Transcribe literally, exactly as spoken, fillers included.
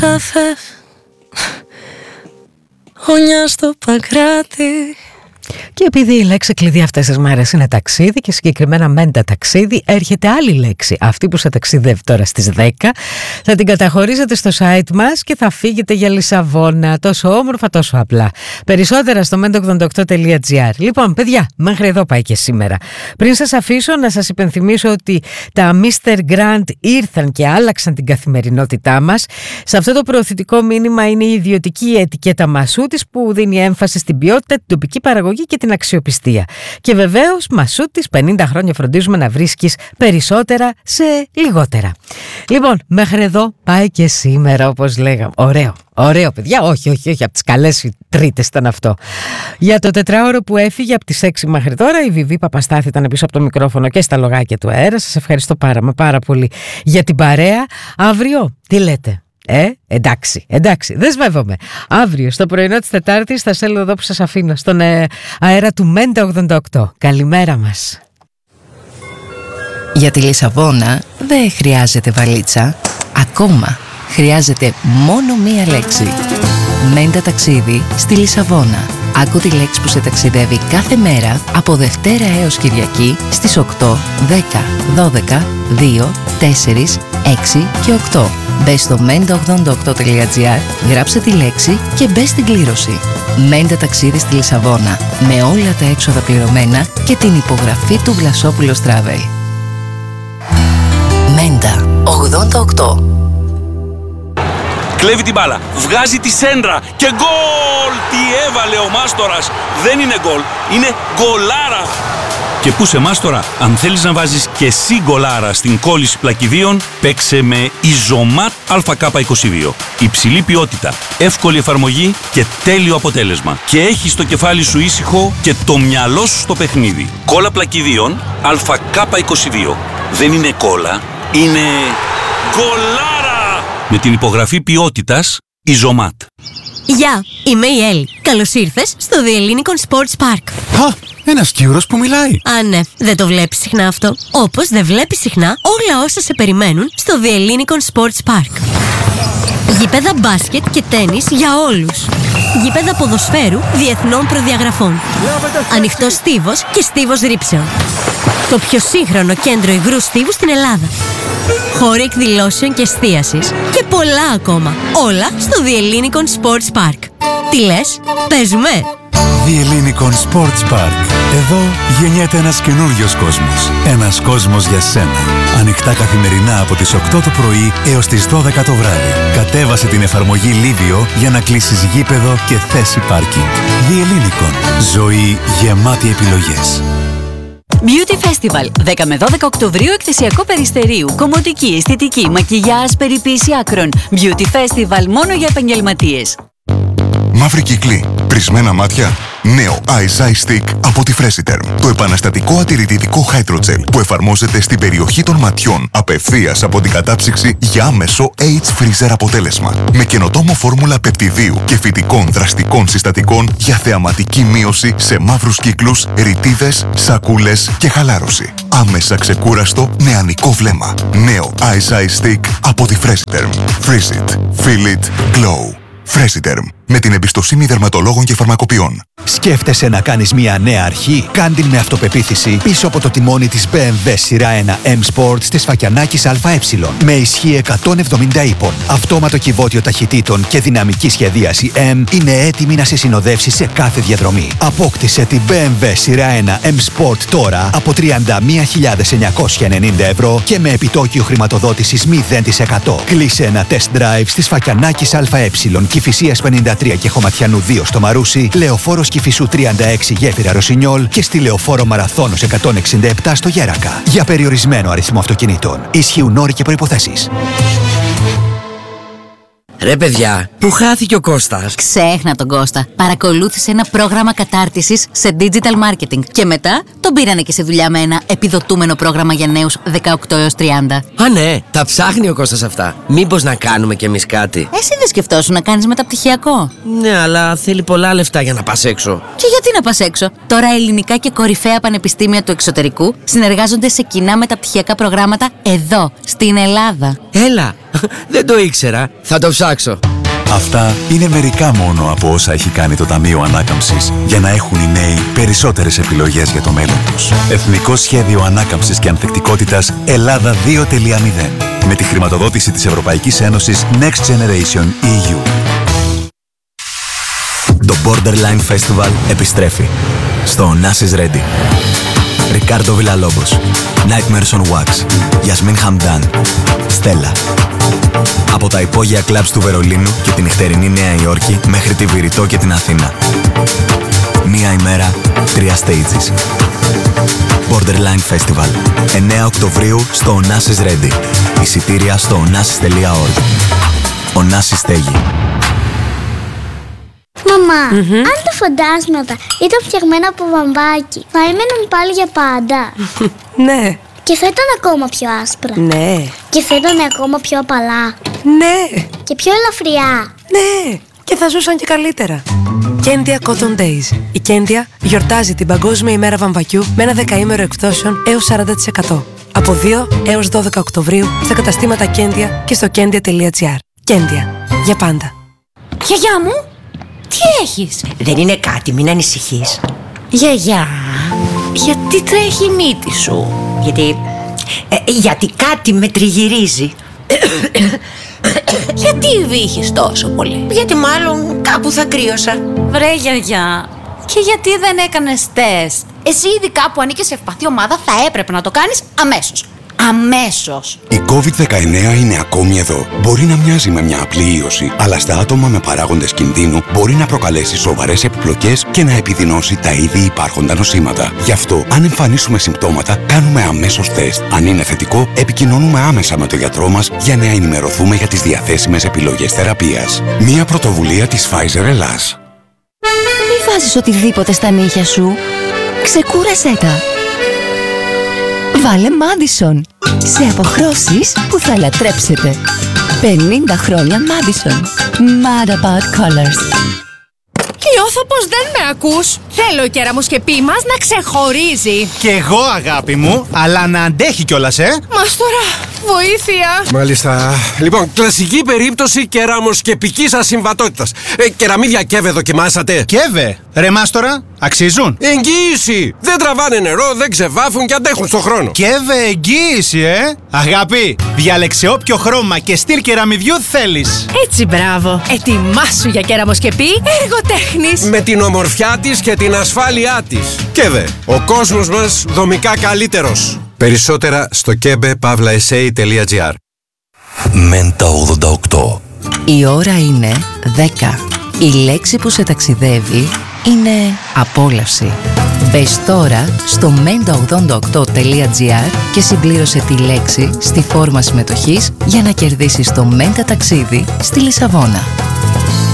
καφέ, όνια στο Παγκράτη. Και επειδή η λέξη κλειδί αυτές τις μέρες είναι ταξίδι και συγκεκριμένα μέντα ταξίδι, έρχεται άλλη λέξη, αυτή που σε ταξιδεύει τώρα στις δέκα. Θα την καταχωρήσετε στο site μας και θα φύγετε για Λισαβόνα. Τόσο όμορφα, τόσο απλά. Περισσότερα στο μέντο ογδόντα οκτώ τελεία τζι άρ. Λοιπόν, παιδιά, μέχρι εδώ πάει και σήμερα. Πριν σας αφήσω, να σας υπενθυμίσω ότι τα μίστερ Grant ήρθαν και άλλαξαν την καθημερινότητά μας. Σε αυτό το προωθητικό μήνυμα είναι η ιδιωτική ετικέτα Μασούτης που δίνει έμφαση στην ποιότητα, την τοπική παραγωγή και την αξιοπιστία. Και βεβαίως, Μασούτης, πενήντα χρόνια φροντίζουμε να βρίσκεις περισσότερα σε λιγότερα. Λοιπόν, μέχρι εδώ πάει και σήμερα, όπως λέγαμε. Ωραίο, ωραίο παιδιά, όχι, όχι, όχι, από τις καλές τρίτες ήταν αυτό. Για το τετράωρο που έφυγε από τις έξι μέχρι τώρα, η Βιβί Παπαστάθη ήταν πίσω από το μικρόφωνο και στα λογάκια του αέρα. Σας ευχαριστώ πάρα μα πάρα πολύ για την παρέα. Αύριο, τι λέτε? Ε, εντάξει, εντάξει, δεσμεύομαι. Αύριο στο πρωινό της Τετάρτης θα στέλνω εδώ που σας αφήνω, στον ε, αέρα του Μέντα ογδόντα οκτώ. Καλημέρα μας. Για τη Λισαβόνα δεν χρειάζεται βαλίτσα. Ακόμα χρειάζεται μόνο μία λέξη. Μέντα ταξίδι στη Λισαβόνα. Άκου τη λέξη που σε ταξιδεύει κάθε μέρα από Δευτέρα έως Κυριακή στις οκτώ, δέκα, δώδεκα, δύο, τέσσερα, έξι και οκτώ. Μπες στο μέντα ογδόντα οκτώ τελεία τζι άρ, γράψε τη λέξη και μπες στην κλήρωση. Μέντα ταξίδι στη Λισαβόνα, με όλα τα έξοδα πληρωμένα και την υπογραφή του Βλασόπουλος Travel. Μέντα ογδόντα οκτώ. Κλέβει την μπάλα, βγάζει τη σέντρα και γκολ! Τι έβαλε ο Μάστορας! Δεν είναι γκολ, είναι γκολάρα! Και πού σε Μάστορα, αν θέλεις να βάζεις και εσύ γκολάρα στην κόλληση πλακιδίων, παίξε με Ιζωμάτ Α Κ είκοσι δύο. Υψηλή ποιότητα, εύκολη εφαρμογή και τέλειο αποτέλεσμα. Και έχεις το κεφάλι σου ήσυχο και το μυαλό σου στο παιχνίδι. Κόλλα πλακιδίων Α Κ είκοσι δύο. Δεν είναι κόλλα, είναι γκολάρα! Με την υπογραφή ποιότητας Ιζωμάτ. Γεια, είμαι η Έλλη. Καλώς ήρθες στο The Ellinikon Sports Park. Α, ένας Κύρος που μιλάει. Α, ναι, δεν το βλέπεις συχνά αυτό. Όπως δεν βλέπεις συχνά όλα όσα σε περιμένουν στο The Ellinikon Sports Park. Γήπεδα μπάσκετ και τένις για όλους. Γήπεδα ποδοσφαίρου διεθνών προδιαγραφών. Ανοιχτός στίβος και στίβος ρήψεων. Το πιο σύγχρονο κέντρο υγρού στίβου στην Ελλάδα. Χώροι εκδηλώσεων και εστίασης και πολλά ακόμα. Όλα στο The Ellinikon Sports Park. Τι λες, παίζουμε? The Ellinikon Sports Park. Εδώ γεννιέται ένας καινούριος κόσμος. Ένας κόσμος για σένα. Ανοιχτά καθημερινά από τις οκτώ το πρωί έως τις δώδεκα το βράδυ. Κατέβασε την εφαρμογή Λίβιο για να κλείσεις γήπεδο και θέση πάρκινγκ. The Ellinikon. Ζωή γεμάτη επιλογές. Beauty Festival, δέκα με δώδεκα Οκτωβρίου, εκθεσιακό Περιστερίου. Κομμωτική, αισθητική, μακιγιάζ, περιποίηση άκρων. Beauty Festival μόνο για επαγγελματίες. Μαύρη κύκλη, πρισμένα μάτια. Νέο Eyes Eye Stick από τη Freshiterm. Το επαναστατικό ατηρητικό Hydrogel που εφαρμόζεται στην περιοχή των ματιών απευθείας από την κατάψυξη για άμεσο Age Freezer αποτέλεσμα. Με καινοτόμο φόρμουλα πεπτιδίου και φυτικών δραστικών συστατικών για θεαματική μείωση σε μαύρους κύκλους, ρητίδες, σακούλες και χαλάρωση. Άμεσα ξεκούραστο νεανικό βλέμμα. Νέο Eyes Eye Stick από τη Freshiterm. Freeze it. Feel it. Glow. Freshiterm. Με την εμπιστοσύνη δερματολόγων και φαρμακοποιών. Σκέφτεσαι να κάνεις μια νέα αρχή? Κάν την με αυτοπεποίθηση πίσω από το τιμόνι της μπι εμ ντάμπλιου σειρά ένα M Sport της Φακιανάκης ΑΕ. Με ισχύ εκατόν εβδομήντα ύπων, αυτόματο κυβότιο ταχυτήτων και δυναμική σχεδίαση M είναι έτοιμη να σε συνοδεύσει σε κάθε διαδρομή. Απόκτησε την μπι εμ ντάμπλιου σειρά ένα M Sport τώρα από τριάντα μία χιλιάδες εννιακόσια ενενήντα ευρώ και με επιτόκιο χρηματοδότησης μηδέν τοις εκατό. Κλείσε ένα test drive στις Φακιανάκης ΑΕ, Κηφισίας πενήντα τρία και Χωματιανού δύο στο Μαρούσι, Λεωφόρος Κηφισού τριάντα έξι Γέφυρα Ρωσινιόλ και στη Λεωφόρο Μαραθώνος εκατόν εξήντα επτά στο Γέρακα. Για περιορισμένο αριθμό αυτοκινήτων. Ισχύουν όροι και προϋποθέσεις. Ρε παιδιά, πού χάθηκε ο Κώστας? Ξέχνα τον Κώστα. Παρακολούθησε ένα πρόγραμμα κατάρτισης σε digital marketing και μετά τον πήρανε και σε δουλειά με ένα επιδοτούμενο πρόγραμμα για νέους δεκαοκτώ έως τριάντα. Α, ναι, τα ψάχνει ο Κώστας αυτά. Μήπως να κάνουμε κι εμείς κάτι? Εσύ δεν σκεφτόσουν να κάνεις μεταπτυχιακό? Ναι, αλλά θέλει πολλά λεφτά για να πας έξω. Και γιατί να πας έξω? Τώρα ελληνικά και κορυφαία πανεπιστήμια του εξωτερικού συνεργάζονται σε κοινά μεταπτυχιακά προγράμματα εδώ, στην Ελλάδα. Έλα, Δεν το ήξερα. Θα το ψάξω. Αυτά είναι μερικά μόνο από όσα έχει κάνει το Ταμείο Ανάκαμψης για να έχουν οι νέοι περισσότερες επιλογές για το μέλλον τους. Εθνικό Σχέδιο Ανάκαμψης και Ανθεκτικότητας Ελλάδα δύο κόμμα μηδέν με τη χρηματοδότηση της Ευρωπαϊκής Ένωσης Next Generation ι γιου. Το Borderline Festival επιστρέφει στο Onassis Ready. Ρικάρντο Βιλαλόμπος, Nightmares on Wax, Γιασμίν Χαμντάν, Στέλλα. Από τα υπόγεια κλαμπς του Βερολίνου και την νυχτερινή Νέα Υόρκη μέχρι τη Βηρητό και την Αθήνα. Μία ημέρα, τρία stages. Borderline Festival, εννέα Οκτωβρίου στο Onassis Ready. Εισιτήρια στο onassis τελεία org. Onassis στέγη. Μαμά, mm-hmm. αν τα φαντάσματα ήταν φτιαγμένα από βαμβάκι, θα έμεναν πάλι για πάντα? Ναι. Και θα ήταν ακόμα πιο άσπρα? Ναι. Και θα ήταν ακόμα πιο απαλά? Ναι. Και πιο ελαφριά? Ναι. Και θα ζούσαν και καλύτερα. Κέντια Cotton Days. Η Κέντια γιορτάζει την Παγκόσμια ημέρα βαμβακιού με ένα δεκαήμερο εκπτώσεων έως σαράντα τοις εκατό. Από δύο έως δώδεκα Οκτωβρίου στα καταστήματα Κέντια και στο κέντια τελεία τζι άρ. Κέντια. Για πάντα. Γιαγιά μου, τι έχεις? Δεν είναι κάτι, μην ανησυχείς. Γιαγιά, γιατί τρέχει η μύτη σου? Γιατί... Ε, γιατί κάτι με τριγυρίζει. Γιατί βύχεις τόσο πολύ? Γιατί μάλλον κάπου θα κρύωσα. Βρε γιαγιά, και γιατί δεν έκανες τεστ? Εσύ ειδικά που ανήκεις σε ευπαθή ομάδα θα έπρεπε να το κάνεις αμέσως. Αμέσως. Η κόβιντ δεκαεννέα είναι ακόμη εδώ. Μπορεί να μοιάζει με μια απλή ίωση, αλλά στα άτομα με παράγοντες κινδύνου μπορεί να προκαλέσει σοβαρές επιπλοκές και να επιδεινώσει τα ήδη υπάρχοντα νοσήματα. Γι' αυτό, αν εμφανίσουμε συμπτώματα, κάνουμε αμέσως τεστ. Αν είναι θετικό, επικοινωνούμε άμεσα με τον γιατρό μας για να ενημερωθούμε για τις διαθέσιμες επιλογές θεραπείας. Μια πρωτοβουλία της Pfizer Ελλάς. Μη βάζεις οτιδήποτε στα νύχια σου. Ξεκούρασέ τα. Βάλε Madison σε αποχρώσεις που θα λατρέψετε. πενήντα χρόνια Madison. Mad about colors. Νιώθω πως δεν με ακούς. Θέλω η κεραμοσκεπή μας να ξεχωρίζει. Κι εγώ αγάπη μου, αλλά να αντέχει κιόλας, ε. Μάστορα, βοήθεια. Μάλιστα. Λοιπόν, κλασική περίπτωση κεραμοσκεπικής ασυμβατότητας. Ε, κεραμίδια Κέβε δοκιμάσατε? Κέβε, ρε Μάστορα, αξίζουν? Εγγύηση. Δεν τραβάνε νερό, δεν ξεβάφουν και αντέχουν στον χρόνο. Κέβε εγγύηση, ε. Αγάπη, διάλεξε όποιο χρώμα και στυλ κεραμιδιού θέλεις. Έτσι, μπράβο. Ετοιμάσου για κεραμοσκεπή εργοτέχνης. Με την ομορφιά της και την ασφάλειά της. Κέβε, ο κόσμος μας δομικά καλύτερος. Περισσότερα στο κέμπε παύλα ες έι τελεία τζι άρ. Μέντα ογδόντα οκτώ. Η ώρα είναι δέκα. Η λέξη που σε ταξιδεύει είναι απόλαυση. Μπες τώρα στο μέντα ογδόντα οκτώ τελεία τζι άρ και συμπλήρωσε τη λέξη στη φόρμα συμμετοχής για να κερδίσεις το Μέντα ταξίδι στη Λισαβόνα.